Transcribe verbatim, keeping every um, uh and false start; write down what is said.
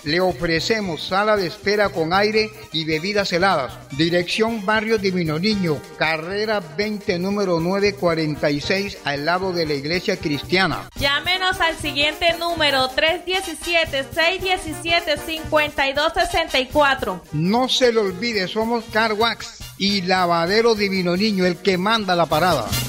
Le ofrecemos sala de espera con aire y bebidas heladas. Dirección Barrio Divino Niño, carrera veinte, número nueve cuarenta y seis, al lado de la iglesia cristiana. Llámenos al siguiente número, tres uno siete, seis uno siete, cinco dos seis cuatro. No se le olvide, somos Car Wax y Lavadero Divino Niño, el que manda la parada.